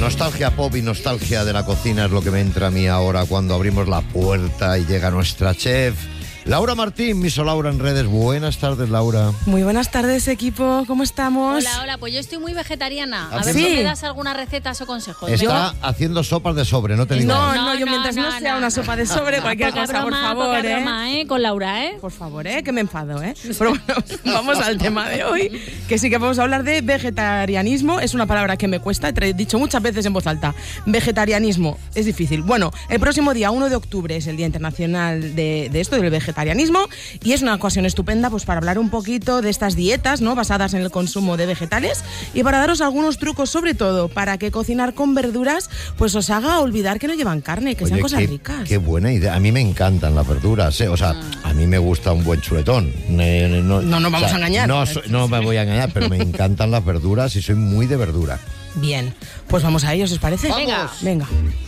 Nostalgia pop y nostalgia de la cocina es lo que me entra a mí ahora cuando abrimos la puerta y llega nuestra chef Laura Martín, Miso Laura en redes. Buenas tardes, Laura. Muy buenas tardes, equipo. ¿Cómo estamos? Hola, pues yo estoy muy vegetariana. A ver si me das algunas recetas o consejos. Está haciendo sopas de sobre, no te digo. No, yo mientras no sea una sopa de sobre, cualquier cosa, por favor, broma, con Laura, Por favor, que me enfado, Pero bueno, vamos al tema de hoy, que sí que vamos a hablar de vegetarianismo. Es una palabra que me cuesta, he dicho muchas veces en voz alta. Vegetarianismo, es difícil. Bueno, el próximo día 1 de octubre es el Día Internacional de esto, del vegetarianismo, y es una ocasión estupenda pues para hablar un poquito de estas dietas, ¿no?, basadas en el consumo de vegetales, y para daros algunos trucos, sobre todo para que cocinar con verduras pues os haga olvidar que no llevan carne, que sean cosas ricas. Qué buena idea. A mí me encantan las verduras, O sea, a mí me gusta un buen chuletón. No nos vamos a engañar. No me voy a engañar, pero me encantan las verduras y soy muy de verdura. Bien, pues vamos a ello, ¿os parece? ¡Vamos! Venga.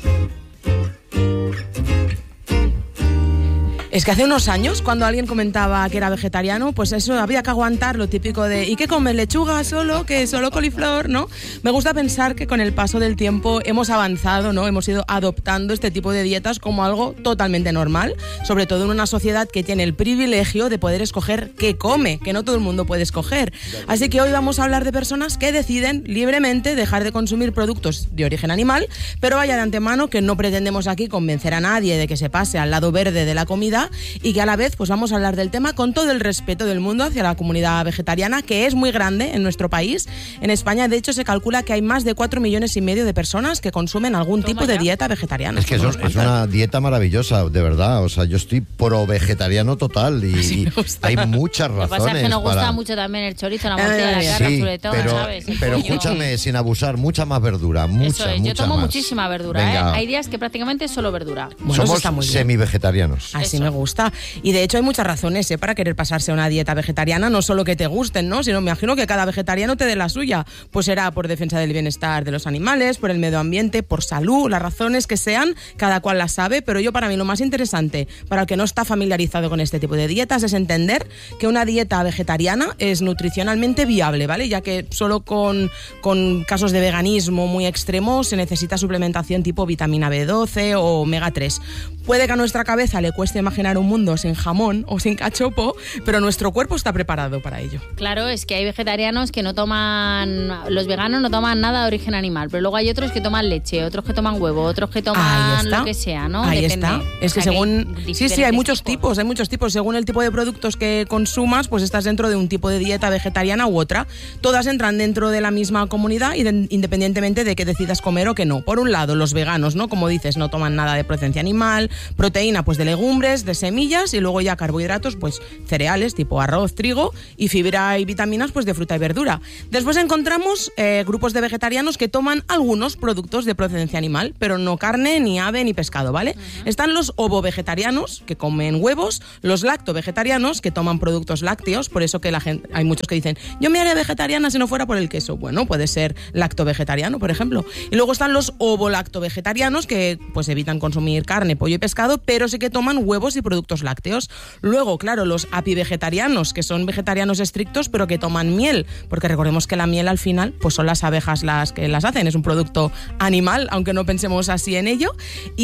Es que hace unos años, cuando alguien comentaba que era vegetariano, pues eso, había que aguantar lo típico de ¿y qué comes? ¿Lechuga solo? ¿Que solo coliflor? ¿No? Me gusta pensar que con el paso del tiempo hemos avanzado, ¿no? Hemos ido adoptando este tipo de dietas como algo totalmente normal, sobre todo en una sociedad que tiene el privilegio de poder escoger qué come, que no todo el mundo puede escoger. Así que hoy vamos a hablar de personas que deciden libremente dejar de consumir productos de origen animal, pero vaya de antemano que no pretendemos aquí convencer a nadie de que se pase al lado verde de la comida, y que a la vez pues vamos a hablar del tema con todo el respeto del mundo hacia la comunidad vegetariana, que es muy grande en nuestro país. En España, de hecho, se calcula que hay más de 4,5 millones de personas que consumen algún tipo de dieta vegetariana. Es que es una dieta maravillosa, de verdad. O sea, yo estoy pro vegetariano total y hay muchas razones. Lo que pasa es que nos gusta mucho también el chorizo, la morcilla, la carne, el chuletón, ¿sabes? Pero escúchame, sin abusar, mucha más verdura, yo tomo más. Muchísima verdura, Hay días que prácticamente solo verdura. Bueno, somos semi-vegetarianos. Así me gusta. Y de hecho hay muchas razones para querer pasarse a una dieta vegetariana, no solo que te gusten, ¿no?, sino me imagino que cada vegetariano te dé la suya. Pues será por defensa del bienestar de los animales, por el medio ambiente, por salud, las razones que sean, cada cual las sabe, pero para mí lo más interesante, para el que no está familiarizado con este tipo de dietas, es entender que una dieta vegetariana es nutricionalmente viable, ¿vale? Ya que solo con casos de veganismo muy extremos se necesita suplementación tipo vitamina B12 o omega 3. Puede que a nuestra cabeza le cueste imaginar un mundo sin jamón o sin cachopo, pero nuestro cuerpo está preparado para ello. Claro, es que hay vegetarianos que no toman, los veganos no toman nada de origen animal, pero luego hay otros que toman leche, otros que toman huevo, otros que toman lo que sea, ¿no? Ahí Depende. Está. Es que según... Sí, hay muchos tipos. Según el tipo de productos que consumas, pues estás dentro de un tipo de dieta vegetariana u otra. Todas entran dentro de la misma comunidad independientemente de que decidas comer o que no. Por un lado, los veganos, ¿no? Como dices, no toman nada de procedencia animal, proteína pues de legumbres, de semillas, y luego ya carbohidratos pues cereales tipo arroz, trigo, y fibra y vitaminas pues de fruta y verdura. Después encontramos grupos de vegetarianos que toman algunos productos de procedencia animal, pero no carne, ni ave, ni pescado, ¿vale? Están los ovo-vegetarianos, que comen huevos, los lacto-vegetarianos, que toman productos lácteos, por eso que hay muchos que dicen, yo me haría vegetariana si no fuera por el queso. Bueno, puede ser lacto-vegetariano, por ejemplo. Y luego están los ovo-lacto-vegetarianos, que pues evitan consumir carne, pollo y pescado, pero sí que toman huevos y productos lácteos. Luego, claro, los apivegetarianos, que son vegetarianos estrictos, pero que toman miel, porque recordemos que la miel al final pues son las abejas las que las hacen, es un producto animal, aunque no pensemos así en ello.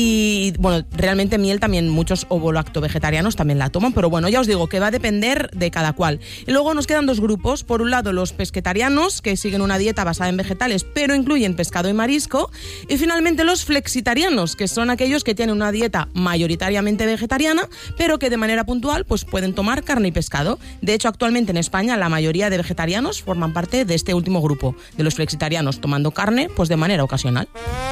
Y bueno, realmente miel también muchos ovo-lacto-vegetarianos también la toman, pero bueno, ya os digo que va a depender de cada cual. Y luego nos quedan dos grupos, por un lado los pesquetarianos, que siguen una dieta basada en vegetales, pero incluyen pescado y marisco, y finalmente los flexitarianos, que son aquellos que tienen una dieta mayoritariamente vegetariana, pero que de manera puntual pues pueden tomar carne y pescado. De hecho, actualmente en España la mayoría de vegetarianos forman parte de este último grupo, de los flexitarianos, tomando carne pues de manera ocasional.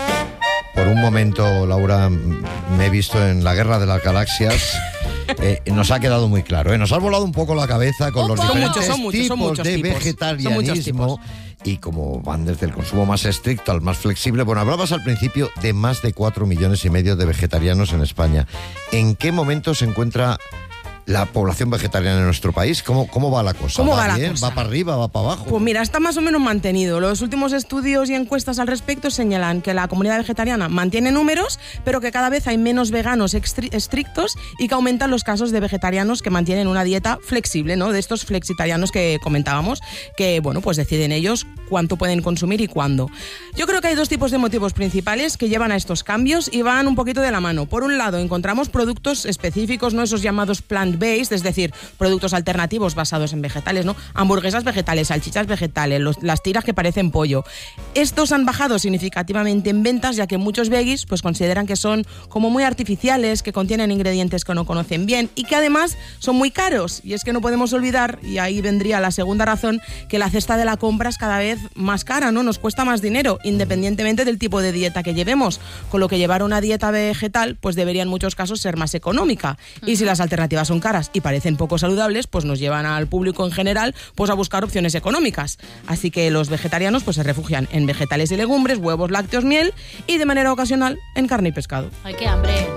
Por un momento, Laura, me he visto en la Guerra de las Galaxias. Nos ha quedado muy claro, Nos has volado un poco la cabeza con los diferentes tipos de vegetarianismo. Y como van desde el consumo más estricto al más flexible, bueno, hablabas al principio de más de 4,5 millones de vegetarianos en España. ¿En qué momento se encuentra la población vegetariana en nuestro país? ¿Cómo va la cosa? ¿Va bien? la cosa? ¿Va para arriba? ¿Va para abajo? Pues mira, está más o menos mantenido. Los últimos estudios y encuestas al respecto señalan que la comunidad vegetariana mantiene números, pero que cada vez hay menos veganos estrictos y que aumentan los casos de vegetarianos que mantienen una dieta flexible, ¿no? De estos flexitarianos que comentábamos, que, bueno, pues deciden ellos cuánto pueden consumir y cuándo. Yo creo que hay dos tipos de motivos principales que llevan a estos cambios y van un poquito de la mano. Por un lado, encontramos productos específicos, ¿no? Esos llamados plant-based, es decir, productos alternativos basados en vegetales, ¿no? Hamburguesas vegetales, salchichas vegetales, las tiras que parecen pollo. Estos han bajado significativamente en ventas, ya que muchos veggies pues consideran que son como muy artificiales, que contienen ingredientes que no conocen bien y que además son muy caros. Y es que no podemos olvidar, y ahí vendría la segunda razón, que la cesta de la compra es cada vez más cara, ¿no? Nos cuesta más dinero, independientemente del tipo de dieta que llevemos, con lo que llevar una dieta vegetal pues debería en muchos casos ser más económica. Y si las alternativas son caras y parecen poco saludables, pues nos llevan al público en general pues a buscar opciones económicas. Así que los vegetarianos pues se refugian en vegetales y legumbres, huevos, lácteos, miel y de manera ocasional en carne y pescado. ¡Ay, qué hambre!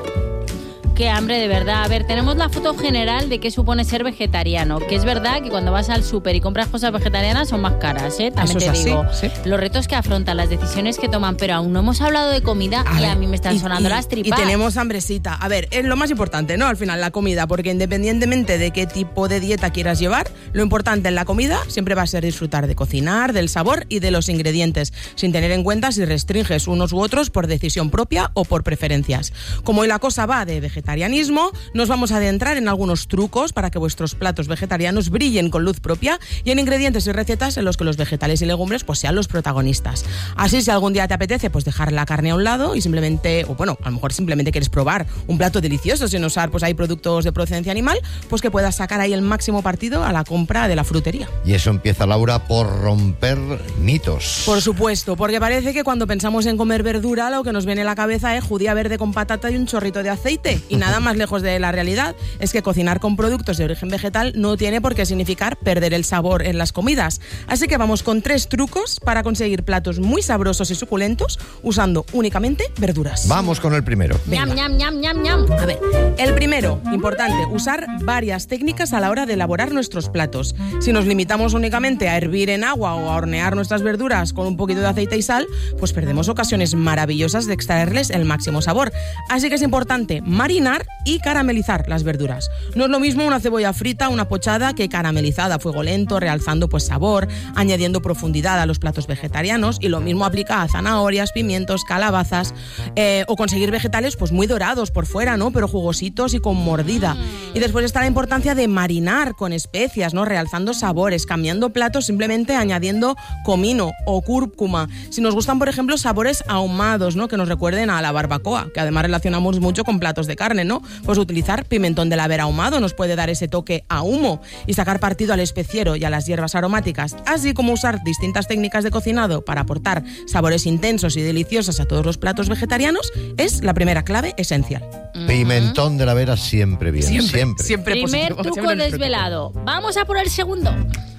Qué hambre, de verdad. A ver, tenemos la foto general de qué supone ser vegetariano, que es verdad que cuando vas al súper y compras cosas vegetarianas son más caras, ¿eh? También te digo. ¿Sí? Los retos que afrontan, las decisiones que toman, pero aún no hemos hablado de comida y a mí me están sonando las tripas. Y tenemos hambrecita. A ver, es lo más importante, ¿no? Al final, la comida, porque independientemente de qué tipo de dieta quieras llevar, lo importante en la comida siempre va a ser disfrutar de cocinar, del sabor y de los ingredientes, sin tener en cuenta si restringes unos u otros por decisión propia o por preferencias. Como hoy la cosa va de vegetarianismo, nos vamos a adentrar en algunos trucos para que vuestros platos vegetarianos brillen con luz propia y en ingredientes y recetas en los que los vegetales y legumbres pues sean los protagonistas. Así, si algún día te apetece pues dejar la carne a un lado y simplemente, o bueno, a lo mejor simplemente quieres probar un plato delicioso sin usar pues hay productos de procedencia animal, pues que puedas sacar ahí el máximo partido a la compra de la frutería. Y eso empieza, Laura, por romper mitos. Por supuesto, porque parece que cuando pensamos en comer verdura lo que nos viene a la cabeza es judía verde con patata y un chorrito de aceite. Y nada más lejos de la realidad. Es que cocinar con productos de origen vegetal no tiene por qué significar perder el sabor en las comidas. Así que vamos con 3 trucos para conseguir platos muy sabrosos y suculentos usando únicamente verduras. Vamos con el primero. Ñam, ñam, ñam, ñam, ñam. A ver, el primero, importante, usar varias técnicas a la hora de elaborar nuestros platos. Si nos limitamos únicamente a hervir en agua o a hornear nuestras verduras con un poquito de aceite y sal, pues perdemos ocasiones maravillosas de extraerles el máximo sabor. Así que es importante marinar y caramelizar las verduras. No es lo mismo una cebolla frita, una pochada, que caramelizada a fuego lento, realzando pues sabor, añadiendo profundidad a los platos vegetarianos, y lo mismo aplica a zanahorias, pimientos, calabazas, o conseguir vegetales pues muy dorados por fuera, ¿no? Pero jugositos y con mordida. Y después está la importancia de marinar con especias, ¿no? Realzando sabores, cambiando platos simplemente añadiendo comino o cúrcuma. Si nos gustan, por ejemplo, sabores ahumados, ¿no? Que nos recuerden a la barbacoa, que además relacionamos mucho con platos de carne, ¿no? Pues utilizar pimentón de la vera ahumado nos puede dar ese toque a humo y sacar partido al especiero y a las hierbas aromáticas, así como usar distintas técnicas de cocinado para aportar sabores intensos y deliciosos a todos los platos vegetarianos es la primera clave esencial. Pimentón de la vera siempre bien, siempre. Primer truco desvelado. Vamos a por el segundo.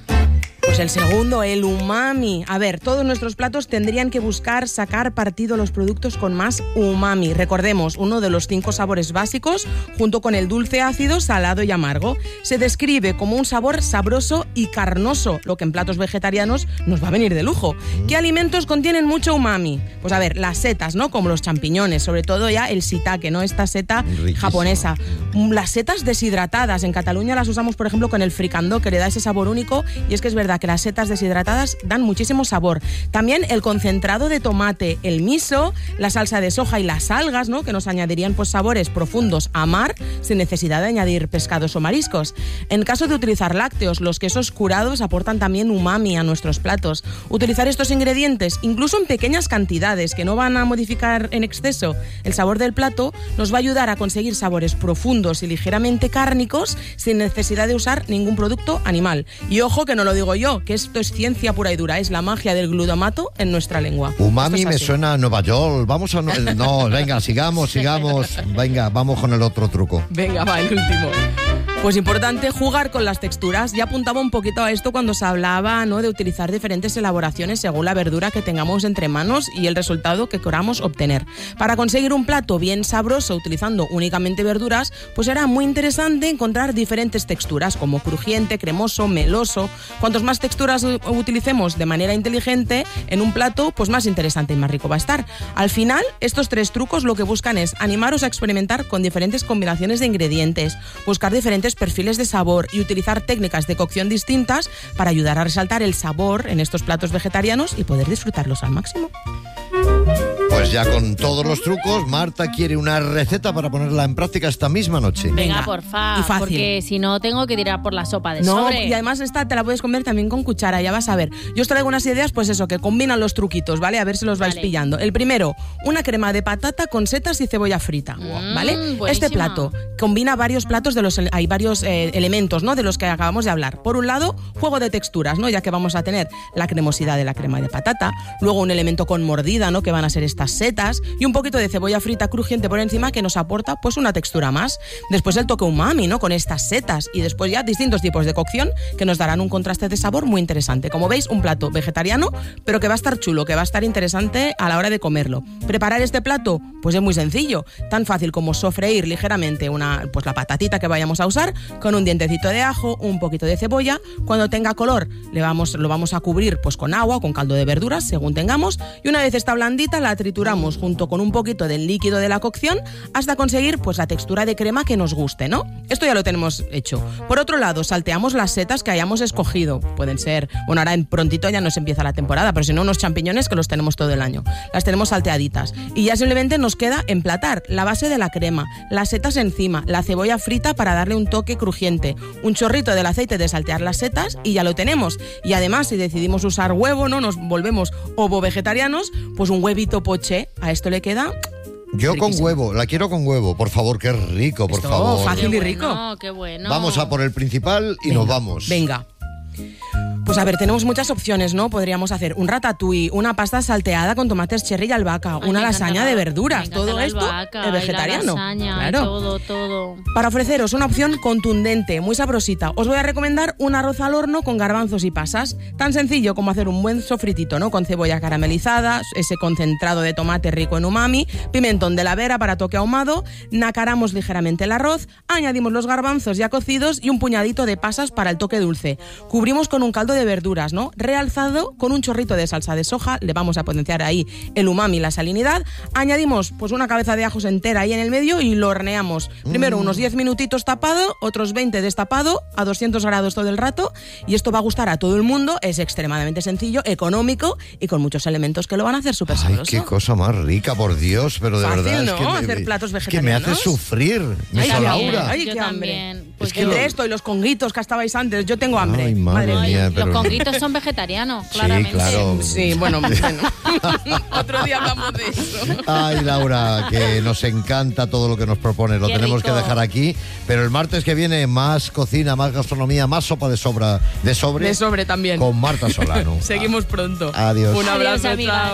Pues el segundo, el umami. A ver, todos nuestros platos tendrían que buscar sacar partido a los productos con más umami. Recordemos, uno de los 5 sabores básicos, junto con el dulce, ácido, salado y amargo. Se describe como un sabor sabroso y carnoso, lo que en platos vegetarianos nos va a venir de lujo. ¿Qué alimentos contienen mucho umami? Pues a ver, las setas, ¿no? Como los champiñones, sobre todo ya el shiitake, ¿no? Esta seta japonesa. Las setas deshidratadas, en Cataluña las usamos, por ejemplo, con el fricandó, que le da ese sabor único, y es que es verdad que las setas deshidratadas dan muchísimo sabor. También el concentrado de tomate, el miso, la salsa de soja y las algas, ¿no? Que nos añadirían pues sabores profundos a mar sin necesidad de añadir pescados o mariscos. En caso de utilizar lácteos, los quesos curados aportan también umami a nuestros platos. Utilizar estos ingredientes, incluso en pequeñas cantidades que no van a modificar en exceso el sabor del plato, nos va a ayudar a conseguir sabores profundos y ligeramente cárnicos sin necesidad de usar ningún producto animal. Y ojo, que no lo digo yo, que esto es ciencia pura y dura, es la magia del glutamato en nuestra lengua. Umami me suena a Nueva York. Vamos a... No, venga, sigamos. Venga, vamos con el otro truco. Venga, va, el último. Pues importante jugar con las texturas. Ya apuntaba un poquito a esto cuando se hablaba, ¿no?, de utilizar diferentes elaboraciones según la verdura que tengamos entre manos y el resultado que queramos obtener. Para conseguir un plato bien sabroso utilizando únicamente verduras, pues era muy interesante encontrar diferentes texturas, como crujiente, cremoso, meloso. Cuantos más texturas utilicemos de manera inteligente en un plato, pues más interesante y más rico va a estar. Al final, estos 3 trucos lo que buscan es animaros a experimentar con diferentes combinaciones de ingredientes, buscar diferentes perfiles de sabor y utilizar técnicas de cocción distintas para ayudar a resaltar el sabor en estos platos vegetarianos y poder disfrutarlos al máximo. Pues ya con todos los trucos, Marta quiere una receta para ponerla en práctica esta misma noche. Venga, porfa, y fácil. Porque si no tengo que tirar por la sopa de sobre. Y además esta te la puedes comer también con cuchara, ya vas a ver. Yo os traigo unas ideas, pues eso, que combinan los truquitos, ¿vale? A ver si los vais pillando. El primero, una crema de patata con setas y cebolla frita, ¿vale? Buenísima. Este plato combina varios platos hay varios elementos, ¿no?, de los que acabamos de hablar. Por un lado, juego de texturas, ¿no?, ya que vamos a tener la cremosidad de la crema de patata, luego un elemento con mordida, ¿no?, que van a ser estas setas, y un poquito de cebolla frita crujiente por encima que nos aporta pues una textura más. Después el toque umami, ¿no?, con estas setas, y después ya distintos tipos de cocción que nos darán un contraste de sabor muy interesante. Como veis, un plato vegetariano, pero que va a estar chulo, que va a estar interesante a la hora de comerlo. ¿Preparar este plato? Pues es muy sencillo, tan fácil como sofreír ligeramente la patatita que vayamos a usar con un dientecito de ajo, un poquito de cebolla. Cuando tenga color lo vamos a cubrir pues con agua o con caldo de verduras, según tengamos, y una vez está blandita la trituramos junto con un poquito del líquido de la cocción hasta conseguir pues la textura de crema que nos guste, ¿no? Esto ya lo tenemos hecho. Por otro lado, salteamos las setas que hayamos escogido. Pueden ser, ahora en prontito ya nos empieza la temporada, pero si no, unos champiñones que los tenemos todo el año. Las tenemos salteaditas. Y ya simplemente nos queda emplatar la base de la crema, las setas encima, la cebolla frita para darle un toque crujiente, un chorrito del aceite de saltear las setas y ya lo tenemos. Y además, si decidimos usar huevo, ¿no?, nos volvemos ovo-vegetarianos, pues un huevito poché, a esto le queda... Yo riquísimo. con huevo, la quiero con huevo, por favor, qué rico, por favor. Fácil Qué y rico. bueno, qué bueno. Vamos a por el principal y nos vamos. Venga. Pues a ver, tenemos muchas opciones, ¿no? Podríamos hacer un ratatouille, una pasta salteada con tomates cherry y albahaca, una lasaña de verduras, todo esto es vegetariano. Claro. Todo. Para ofreceros una opción contundente, muy sabrosita, os voy a recomendar un arroz al horno con garbanzos y pasas. Tan sencillo como hacer un buen sofritito, ¿no?, con cebolla caramelizada, ese concentrado de tomate rico en umami, pimentón de la vera para toque ahumado, nacaramos ligeramente el arroz, añadimos los garbanzos ya cocidos y un puñadito de pasas para el toque dulce. Cubrimos con un caldo de verduras, ¿no?, realzado con un chorrito de salsa de soja, le vamos a potenciar ahí el umami y la salinidad. Añadimos pues una cabeza de ajos entera ahí en el medio y lo horneamos. Primero unos 10 minutitos tapado, otros 20 destapado, a 200 grados todo el rato, y esto va a gustar a todo el mundo. Es extremadamente sencillo, económico y con muchos elementos que lo van a hacer súper sabroso. Ay, qué cosa más rica, por Dios, pero de fácil, verdad ¿no?, es que hacer platos es que me vegetarianos. hace sufrir, Ay, Laura. Ay, yo qué hambre. también. Pues Es que Entre esto y los conguitos que estabais antes, yo tengo hambre. Ay, madre mía, Los pero... conguitos son vegetarianos, claramente. Sí, claro. Sí, bueno. Otro día hablamos de eso. Ay, Laura, que nos encanta todo lo que nos propones. Lo Qué tenemos rico. que dejar aquí. Pero el martes que viene, más cocina, más gastronomía, más sopa de sobre De sobre también. con Marta Solano. Seguimos pronto. Adiós. Un abrazo, Adiós, amiga. chao.